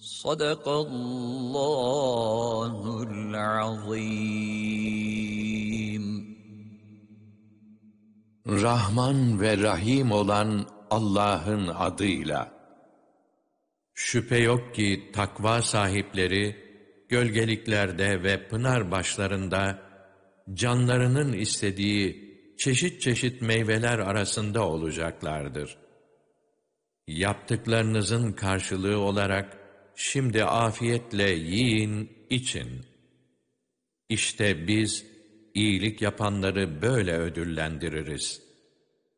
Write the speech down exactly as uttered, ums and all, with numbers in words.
Sadakallahul azim. Rahman ve Rahim olan Allah'ın adıyla. Şüphe yok ki takva sahipleri, gölgeliklerde ve pınar başlarında, canlarının istediği çeşit çeşit meyveler arasında olacaklardır. Yaptıklarınızın karşılığı olarak, şimdi afiyetle yiyin, için. İşte biz, iyilik yapanları böyle ödüllendiririz.